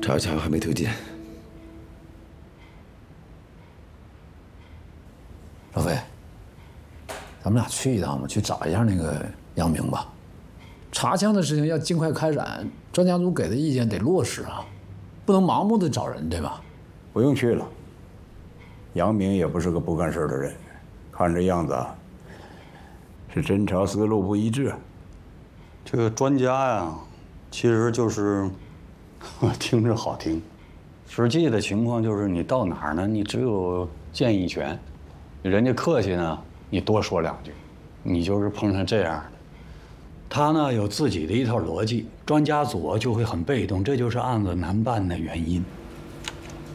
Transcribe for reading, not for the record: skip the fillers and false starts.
查家伙还没推进。 老飞，咱们俩去一趟吧，去找一下那个杨明吧。查枪的事情要尽快开展，专家组给的意见得落实啊，不能盲目的找人，对吧？ 不用去了。杨明也不是个不干事的人，看这样子啊，是侦查思路不一致。 这个专家呀，其实就是，听着好听，实际的情况就是你到哪儿呢，你只有建议权，人家客气呢，你多说两句，你就是碰上这样的。他呢有自己的一套逻辑，专家组就会很被动，这就是案子难办的原因。